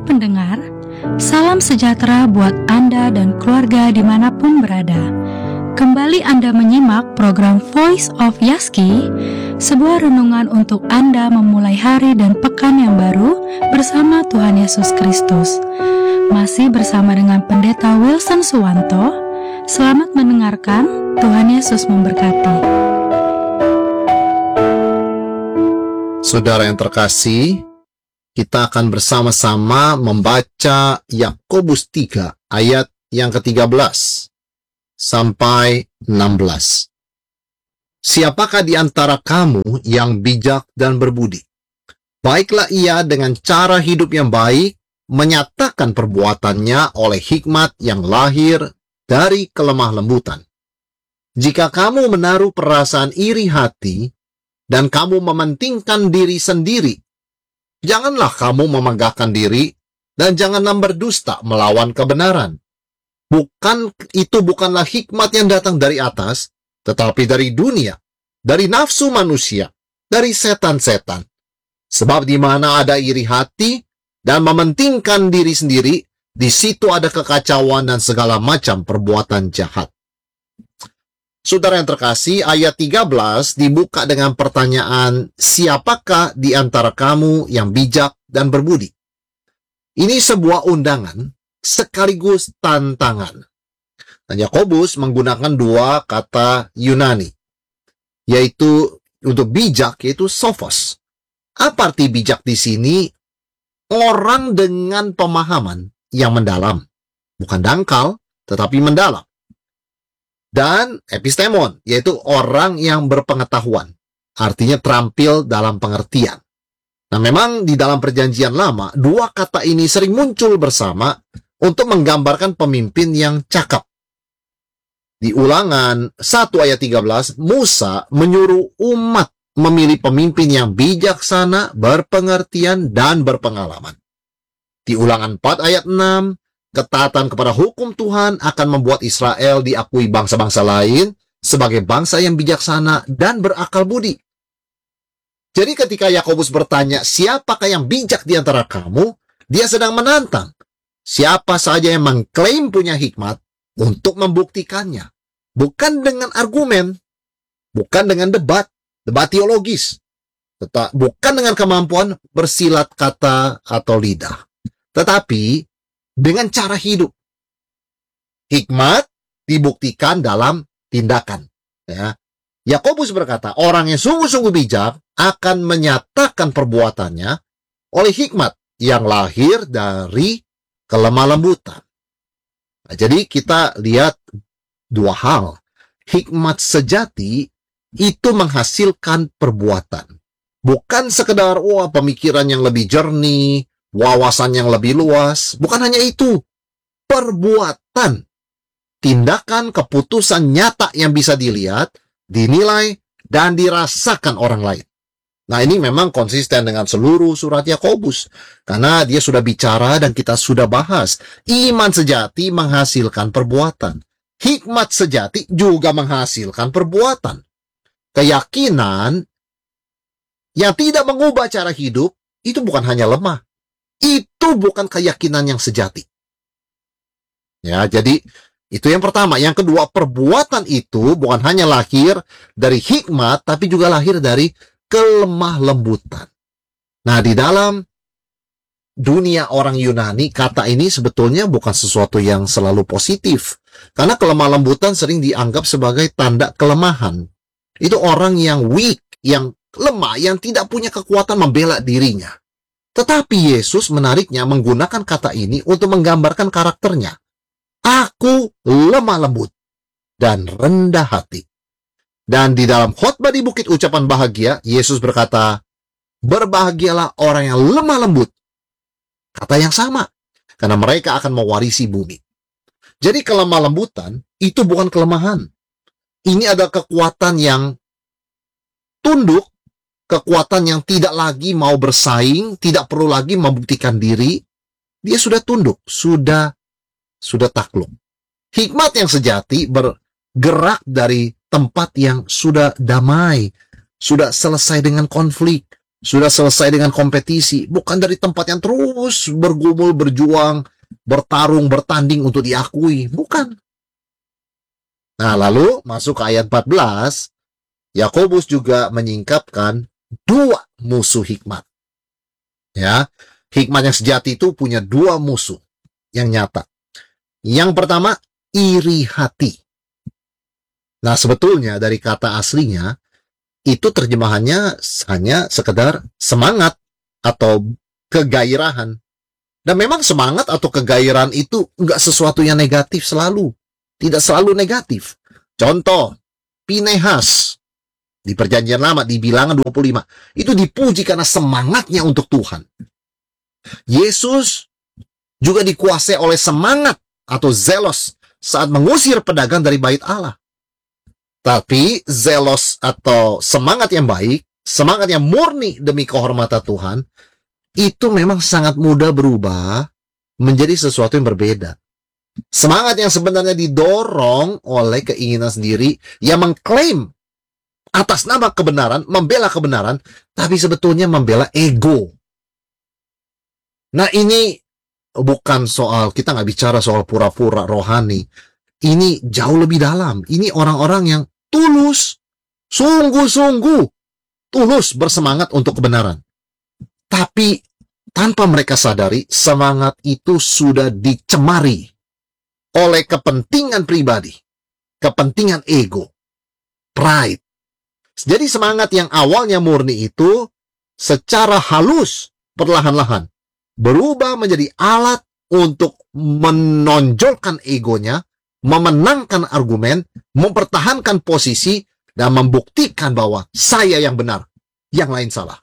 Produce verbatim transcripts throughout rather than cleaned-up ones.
pendengar, salam sejahtera buat Anda dan keluarga dimanapun berada. Kembali Anda menyimak program Voice of Yaski, sebuah renungan untuk Anda memulai hari dan pekan yang baru bersama Tuhan Yesus Kristus. Masih bersama dengan Pendeta Wilson Suwanto. Selamat mendengarkan, Tuhan Yesus memberkati. Saudara yang terkasih, kita akan bersama-sama membaca Yakobus tiga ayat yang ketiga belas sampai enam belas. Siapakah di antara kamu yang bijak dan berbudi? Baiklah ia dengan cara hidup yang baik, menyatakan perbuatannya oleh hikmat yang lahir dari kelemah lembutan. Jika kamu menaruh perasaan iri hati, dan kamu mementingkan diri sendiri, janganlah kamu memegahkan diri, dan janganlah berdusta melawan kebenaran. Bukan itu bukanlah hikmat yang datang dari atas, tetapi dari dunia, dari nafsu manusia, dari setan-setan. Sebab di mana ada iri hati dan mementingkan diri sendiri, di situ ada kekacauan dan segala macam perbuatan jahat. Saudara yang terkasih, ayat tiga belas dibuka dengan pertanyaan, siapakah di antara kamu yang bijak dan berbudi? Ini sebuah undangan sekaligus tantangan. Dan Yakobus menggunakan dua kata Yunani, yaitu untuk bijak, yaitu sophos. Apa arti bijak di sini? Orang dengan pemahaman yang mendalam, bukan dangkal, tetapi mendalam. Dan epistemon, yaitu orang yang berpengetahuan, artinya terampil dalam pengertian. Nah, memang di dalam perjanjian lama, dua kata ini sering muncul bersama untuk menggambarkan pemimpin yang cakap. Di Ulangan satu ayat tiga belas, Musa menyuruh umat memilih pemimpin yang bijaksana, berpengertian, dan berpengalaman. Di Ulangan empat ayat enam, ketaatan kepada hukum Tuhan akan membuat Israel diakui bangsa-bangsa lain sebagai bangsa yang bijaksana dan berakal budi. Jadi ketika Yakobus bertanya, siapakah yang bijak di antara kamu? Dia sedang menantang siapa saja yang mengklaim punya hikmat untuk membuktikannya. Bukan dengan argumen, bukan dengan debat, debat teologis, tetapi bukan dengan kemampuan bersilat kata atau lidah, tetapi dengan cara hidup. Hikmat dibuktikan dalam tindakan. Ya. Yakobus berkata, orang yang sungguh-sungguh bijak akan menyatakan perbuatannya oleh hikmat yang lahir dari kelemah lembutan. Nah, jadi kita lihat dua hal. Hikmat sejati itu menghasilkan perbuatan. Bukan sekedar wah, pemikiran yang lebih jernih, wawasan yang lebih luas. Bukan hanya itu, perbuatan, tindakan, keputusan nyata yang bisa dilihat, dinilai, dan dirasakan orang lain. Nah, ini memang konsisten dengan seluruh surat Yakobus, karena dia sudah bicara dan kita sudah bahas. Iman sejati menghasilkan perbuatan. Hikmat sejati juga menghasilkan perbuatan. Keyakinan yang tidak mengubah cara hidup, itu bukan hanya lemah. Itu bukan keyakinan yang sejati. Ya, jadi itu yang pertama. Yang kedua, perbuatan itu bukan hanya lahir dari hikmat, tapi juga lahir dari kelemah lembutan. Nah, di dalam dunia orang Yunani, kata ini sebetulnya bukan sesuatu yang selalu positif. Karena kelemah lembutan sering dianggap sebagai tanda kelemahan. Itu orang yang weak, yang lemah, yang tidak punya kekuatan membela dirinya. Tetapi Yesus menariknya menggunakan kata ini untuk menggambarkan karakternya. Aku lemah lembut dan rendah hati. Dan di dalam khotbah di bukit ucapan bahagia, Yesus berkata, berbahagialah orang yang lemah lembut. Kata yang sama, karena mereka akan mewarisi bumi. Jadi kelemah lembutan itu bukan kelemahan. Ini adalah kekuatan yang tunduk, kekuatan yang tidak lagi mau bersaing, tidak perlu lagi membuktikan diri. Dia sudah tunduk, sudah sudah takluk. Hikmat yang sejati bergerak dari tempat yang sudah damai, sudah selesai dengan konflik, sudah selesai dengan kompetisi, bukan dari tempat yang terus bergumul, berjuang, bertarung, bertanding untuk diakui, bukan. Nah, lalu masuk ke ayat empat belas, Yakobus juga menyingkapkan dua musuh hikmat. Ya, hikmat yang sejati itu punya dua musuh yang nyata. Yang pertama, iri hati. Nah, sebetulnya dari kata aslinya, itu terjemahannya hanya sekedar semangat atau kegairahan. Dan memang semangat atau kegairahan itu enggak sesuatu yang negatif selalu. Tidak selalu negatif. Contoh, Pinehas di Perjanjian Lama, di Bilangan dua puluh lima, itu dipuji karena semangatnya untuk Tuhan. Yesus juga dikuasai oleh semangat atau zelos saat mengusir pedagang dari bait Allah. Tapi zelos atau semangat yang baik, semangat yang murni demi kehormatan Tuhan, itu memang sangat mudah berubah menjadi sesuatu yang berbeda. Semangat yang sebenarnya didorong oleh keinginan sendiri yang mengklaim atas nama kebenaran, membela kebenaran, tapi sebetulnya membela ego. Nah, ini bukan soal, kita nggak bicara soal pura-pura rohani. Ini jauh lebih dalam. Ini orang-orang yang tulus, sungguh-sungguh tulus bersemangat untuk kebenaran. Tapi tanpa mereka sadari, semangat itu sudah dicemari oleh kepentingan pribadi, kepentingan ego, pride. Jadi semangat yang awalnya murni itu secara halus, perlahan-lahan berubah menjadi alat untuk menonjolkan egonya, memenangkan argumen, mempertahankan posisi, dan membuktikan bahwa saya yang benar, yang lain salah.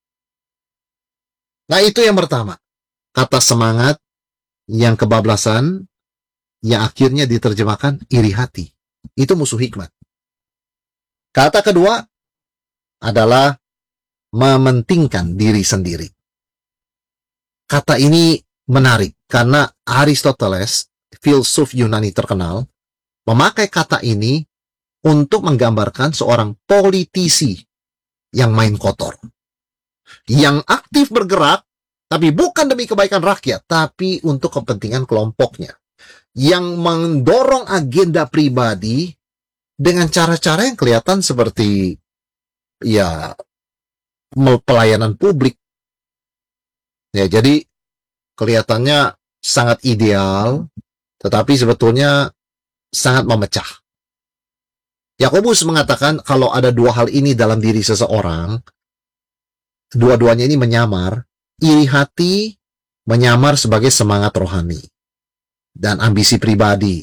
Nah, itu yang pertama. Kata semangat yang kebablasan, yang akhirnya diterjemahkan iri hati. Itu musuh hikmat. Kata kedua adalah mementingkan diri sendiri. Kata ini menarik karena Aristoteles, filsuf Yunani terkenal, memakai kata ini untuk menggambarkan seorang politisi yang main kotor, yang aktif bergerak, tapi bukan demi kebaikan rakyat, tapi untuk kepentingan kelompoknya, yang mendorong agenda pribadi dengan cara-cara yang kelihatan seperti ya pelayanan publik. Ya, jadi kelihatannya sangat ideal, tetapi sebetulnya sangat memecah. Yakobus mengatakan kalau ada dua hal ini dalam diri seseorang, dua-duanya ini menyamar. Iri hati menyamar sebagai semangat rohani, dan ambisi pribadi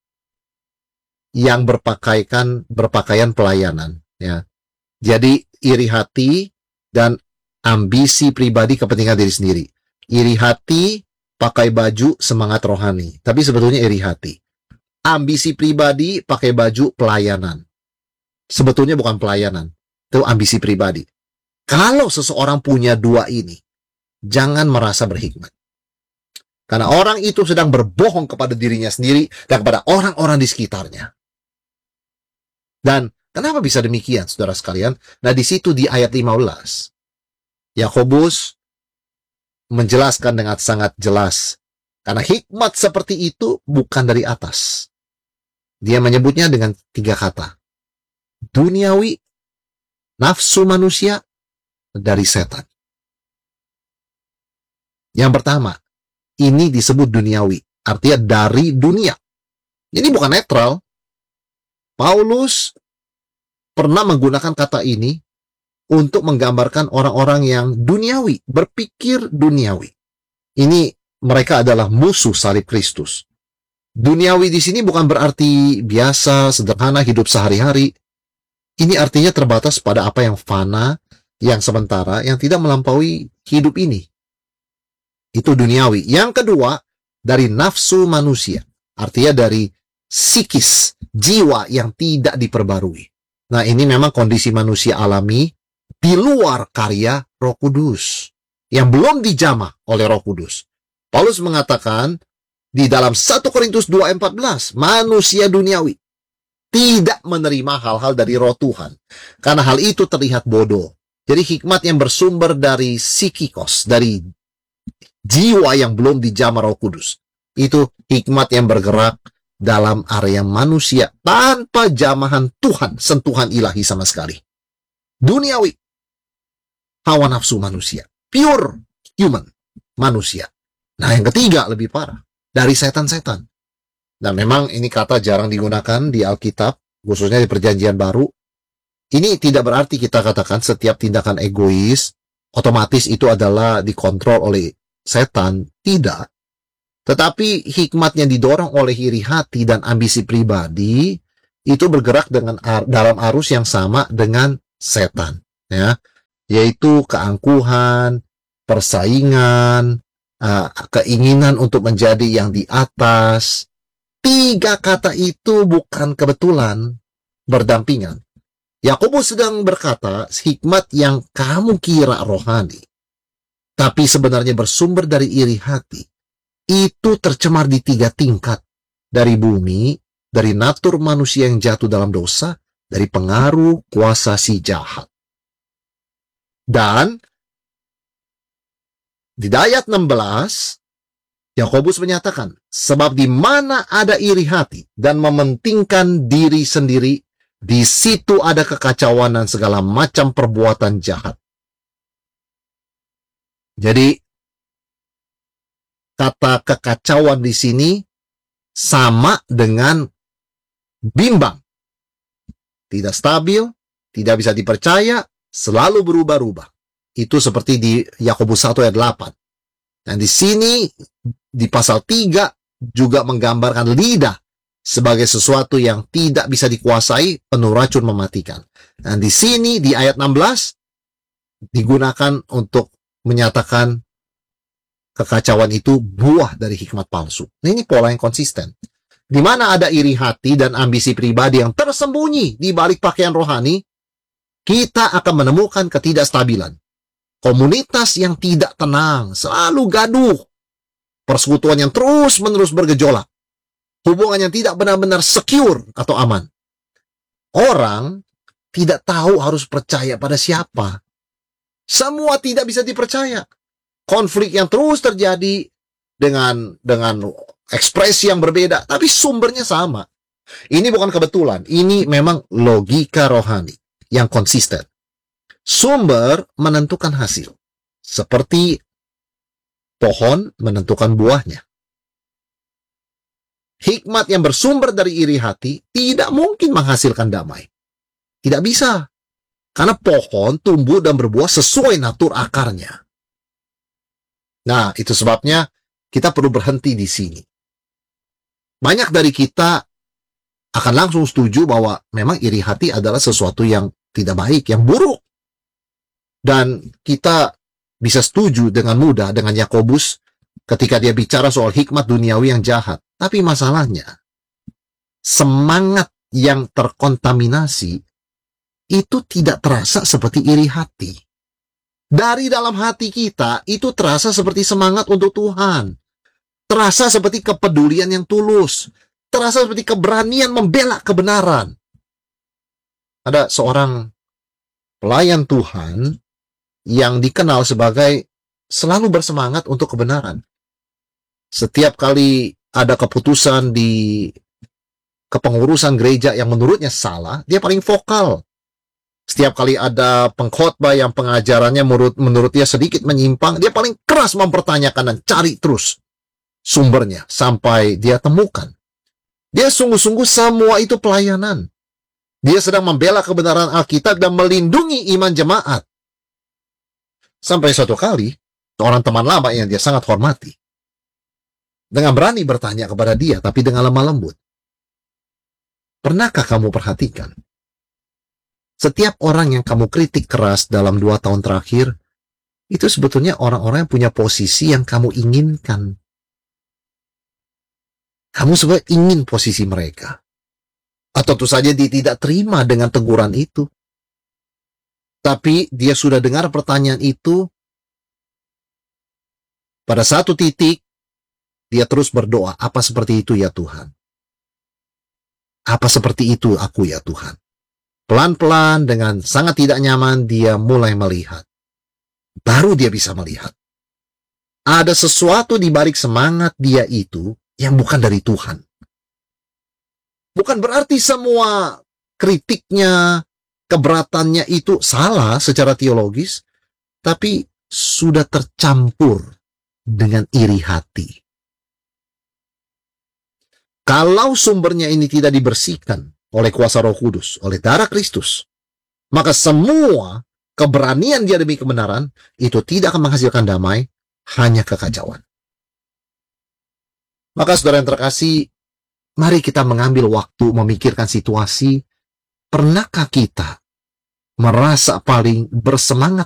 yang berpakaian berpakaian pelayanan. Ya, jadi iri hati dan ambisi pribadi kepentingan diri sendiri. Iri hati pakai baju semangat rohani, tapi sebetulnya iri hati. Ambisi pribadi pakai baju pelayanan, sebetulnya bukan pelayanan, itu ambisi pribadi. Kalau seseorang punya dua ini, jangan merasa berhikmat. Karena orang itu sedang berbohong kepada dirinya sendiri dan kepada orang-orang di sekitarnya. Dan kenapa bisa demikian, saudara sekalian? Nah, di situ di ayat lima belas, Yakobus menjelaskan dengan sangat jelas. Karena hikmat seperti itu bukan dari atas. Dia menyebutnya dengan tiga kata. Duniawi, nafsu manusia, dari setan. Yang pertama, ini disebut duniawi, artinya dari dunia. Ini bukan netral. Paulus pernah menggunakan kata ini untuk menggambarkan orang-orang yang duniawi, berpikir duniawi. Ini mereka adalah musuh salib Kristus. Duniawi di sini bukan berarti biasa, sederhana, hidup sehari-hari. Ini artinya terbatas pada apa yang fana, yang sementara, yang tidak melampaui hidup ini. Itu duniawi. Yang kedua, dari nafsu manusia. Artinya dari psikis, jiwa yang tidak diperbarui. Nah, ini memang kondisi manusia alami di luar karya Roh Kudus, yang belum dijamah oleh Roh Kudus. Paulus mengatakan di dalam satu Korintus dua ayat empat belas, manusia duniawi tidak menerima hal-hal dari Roh Tuhan, karena hal itu terlihat bodoh Jadi hikmat yang bersumber dari psikikos, dari jiwa yang belum dijamah Roh Kudus. Itu hikmat yang bergerak dalam area manusia tanpa jamahan Tuhan, sentuhan ilahi sama sekali. Duniawi, hawa nafsu manusia, pure human, manusia. Nah, yang ketiga lebih parah, dari setan-setan. Nah, memang ini kata jarang digunakan di Alkitab, khususnya di Perjanjian Baru. Ini tidak berarti kita katakan setiap tindakan egois otomatis itu adalah dikontrol oleh setan. Tidak. Tetapi hikmat yang didorong oleh iri hati dan ambisi pribadi itu bergerak dengan ar dalam arus yang sama dengan setan, ya, yaitu keangkuhan, persaingan, uh, keinginan untuk menjadi yang di atas. Tiga kata itu bukan kebetulan berdampingan. Yakobus sedang berkata, hikmat yang kamu kira rohani, tapi sebenarnya bersumber dari iri hati, itu tercemar di tiga tingkat. Dari bumi, dari natur manusia yang jatuh dalam dosa, dari pengaruh kuasa si jahat. Dan di ayat enam belas, Yakobus menyatakan, sebab di mana ada iri hati dan mementingkan diri sendiri, di situ ada kekacauan dan segala macam perbuatan jahat. Jadi, kata kekacauan di sini sama dengan bimbang. Tidak stabil, tidak bisa dipercaya, selalu berubah-ubah. Itu seperti di Yakobus satu ayat delapan. Dan di sini, di pasal tiga, juga menggambarkan lidah sebagai sesuatu yang tidak bisa dikuasai, penuh racun mematikan. Dan di sini, di ayat enam belas, digunakan untuk menyatakan kekacauan itu buah dari hikmat palsu. Nah, ini pola yang konsisten. Di mana ada iri hati dan ambisi pribadi yang tersembunyi di balik pakaian rohani, kita akan menemukan ketidakstabilan. Komunitas yang tidak tenang, selalu gaduh. Persekutuan yang terus-menerus bergejolak. Hubungan yang tidak benar-benar secure atau aman. Orang tidak tahu harus percaya pada siapa. Semua tidak bisa dipercaya. Konflik yang terus terjadi dengan dengan ekspresi yang berbeda, tapi sumbernya sama. Ini bukan kebetulan, ini memang logika rohani yang konsisten. Sumber menentukan hasil, seperti pohon menentukan buahnya. Hikmat yang bersumber dari iri hati tidak mungkin menghasilkan damai. Tidak bisa, karena pohon tumbuh dan berbuah sesuai natur akarnya. Nah, itu sebabnya kita perlu berhenti di sini. Banyak dari kita akan langsung setuju bahwa memang iri hati adalah sesuatu yang tidak baik, yang buruk. Dan kita bisa setuju dengan mudah dengan Yakobus ketika dia bicara soal hikmat duniawi yang jahat. Tapi masalahnya, semangat yang terkontaminasi itu tidak terasa seperti iri hati. Dari dalam hati kita, itu terasa seperti semangat untuk Tuhan. Terasa seperti kepedulian yang tulus. Terasa seperti keberanian membela kebenaran. Ada seorang pelayan Tuhan yang dikenal sebagai selalu bersemangat untuk kebenaran. Setiap kali ada keputusan di kepengurusan gereja yang menurutnya salah, dia paling vokal. Setiap kali ada pengkhotbah yang pengajarannya menurut, menurut dia sedikit menyimpang, dia paling keras mempertanyakan dan cari terus sumbernya sampai dia temukan. Dia sungguh-sungguh semua itu pelayanan. Dia sedang membela kebenaran Alkitab dan melindungi iman jemaat. Sampai suatu kali, seorang teman lama yang dia sangat hormati, dengan berani bertanya kepada dia, tapi dengan lemah lembut. Pernahkah kamu perhatikan? Setiap orang yang kamu kritik keras dalam dua tahun terakhir, itu sebetulnya orang-orang yang punya posisi yang kamu inginkan. Kamu sebenarnya ingin posisi mereka. Atau tentu saja dia tidak terima dengan teguran itu. Tapi dia sudah dengar pertanyaan itu. Pada satu titik, dia terus berdoa, apa seperti itu ya Tuhan? Apa seperti itu aku ya Tuhan? pelan-pelan dengan sangat tidak nyaman dia mulai melihat. Baru dia bisa melihat. Ada sesuatu di balik semangat dia itu yang bukan dari Tuhan. Bukan berarti semua kritiknya, keberatannya itu salah secara teologis, tapi sudah tercampur dengan iri hati. Kalau sumbernya ini tidak dibersihkan oleh kuasa Roh Kudus, oleh darah Kristus, maka semua keberanian dia demi kebenaran itu tidak akan menghasilkan damai, hanya kekacauan. Maka saudara yang terkasih, mari kita mengambil waktu memikirkan situasi. Pernahkah kita merasa paling bersemangat